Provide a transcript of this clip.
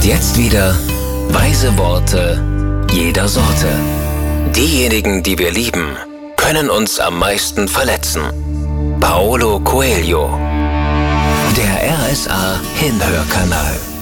Und jetzt wieder weise Worte jeder Sorte. Diejenigen, die wir lieben, können uns am meisten verletzen. Paulo Coelho. Der RSA Hinhörkanal.